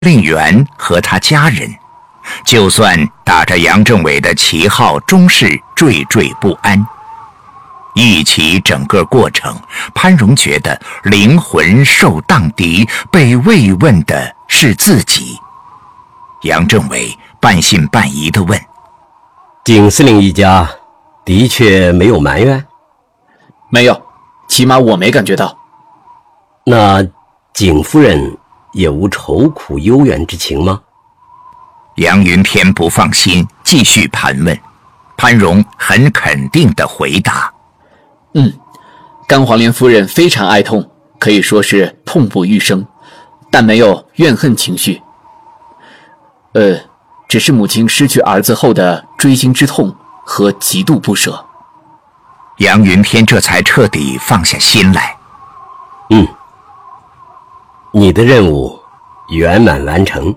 令员和他家人，就算打着杨政纬的旗号，终是惴惴不安。忆起整个过程，潘荣觉得灵魂受荡涤，被慰问的是自己。杨政纬半信半疑地问： 景司令一家的确没有埋怨？ 没有，起码我没感觉到。 那景夫人也无愁苦幽怨之情吗？ 杨云天不放心，继续盘问。潘荣很肯定地回答： 甘黄莲夫人非常哀痛，可以说是痛不欲生，但没有怨恨情绪。只是母亲失去儿子后的锥心之痛和极度不舍。 杨云天这才彻底放下心来。 你的任务圆满完成，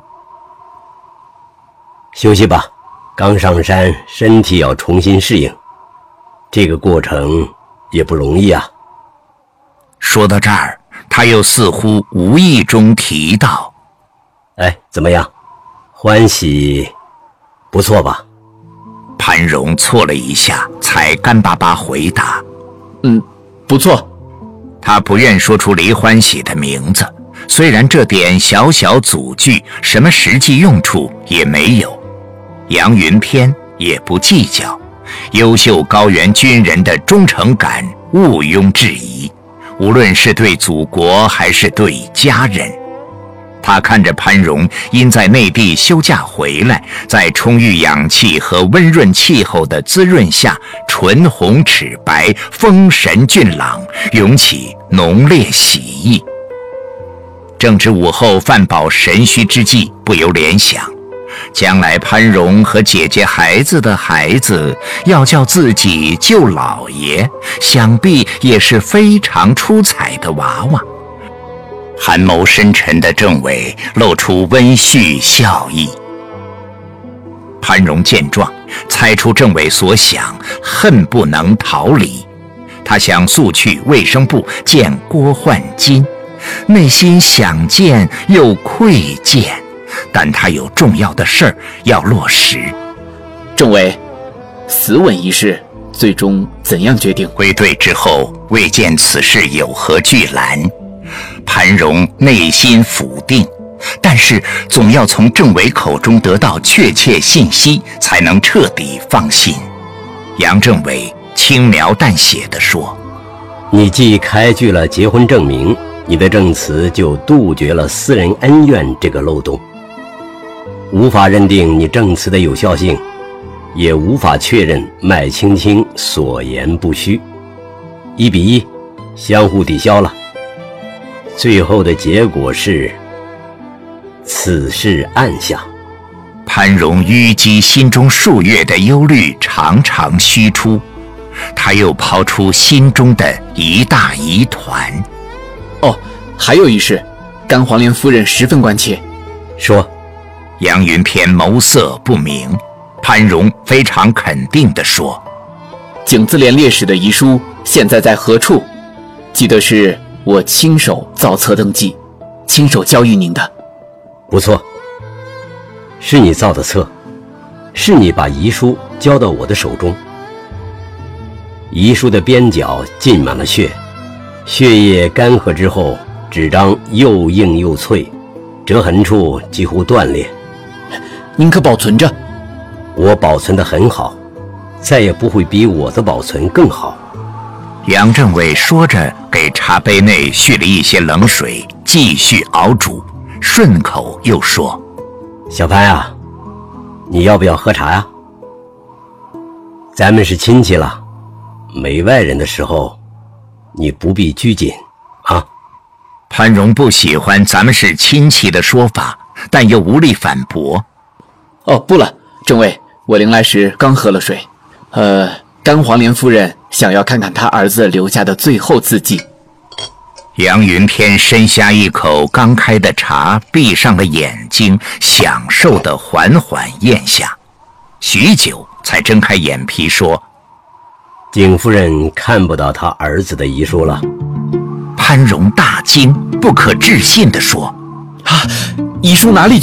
休息吧。刚上山，身体要重新适应，这个过程也不容易啊。 说到这儿，他又似乎无意中提到： 怎么样？欢喜不错吧？ 潘荣错了一下，才干巴巴回答： 不错。 他不愿说出黎欢喜的名字，虽然这点小小祖句什么实际用处也没有，杨云天也不计较，优秀高原军人的忠诚感毋庸置疑，无论是对祖国还是对家人。他看着潘荣因在内地休假回来，在充裕氧气和温润气候的滋润下，唇红齿白，风神俊朗，涌起浓烈喜意。正值午后饭饱神虚之际，不由联想，将来潘荣和姐姐孩子的孩子要叫自己舅老爷，想必也是非常出彩的娃娃。寒眸深沉的政纬露出温煦笑意。潘荣见状，猜出政纬所想，恨不能逃离。他想速去卫生部见郭焕金，内心想见又愧见，但他有重要的事儿要落实。 政纬，死吻一事最终怎样决定？ 归队之后，未见此事有何惧拦。潘荣内心否定，但是总要从政纬口中得到确切信息，才能彻底放心。杨政纬轻描淡写地说： 你既开具了结婚证明，你的证词就杜绝了私人恩怨这个漏洞，无法认定你证词的有效性，也无法确认麦青青所言不虚，1:1，相互抵消了。最后的结果是此事按下。 潘荣淤积心中数月的忧虑常常虚出，他又抛出心中的一大疑团。 还有一事，甘黄莲夫人十分关切。 说。 杨云天眸色不明，潘荣非常肯定地说： 景自连烈士的遗书现在在何处？记得是我亲手造册登记，亲手交予您的。 不错，是你造的册，是你把遗书交到我的手中。遗书的边角浸满了血，血液干涸之后，纸张又硬又脆，折痕处几乎断裂。 您可保存着？ 我保存得很好，再也不会比我的保存更好。 杨政纬说着，给茶杯内蓄了一些冷水，继续熬煮，顺口又说： 小潘啊，你要不要喝茶呀？咱们是亲戚了，没外人的时候，你不必拘谨啊。 潘荣不喜欢咱们是亲戚的说法，但又无力反驳。 不了，政纬，我临来时刚喝了水。甘黄莲夫人想要看看他儿子留下的最后字迹。 杨云天深呷一口刚开的茶，闭上了眼睛，享受地缓缓咽下，许久才睁开眼皮说： 景夫人看不到他儿子的遗书了。 潘荣大惊，不可置信地说： 遗书哪里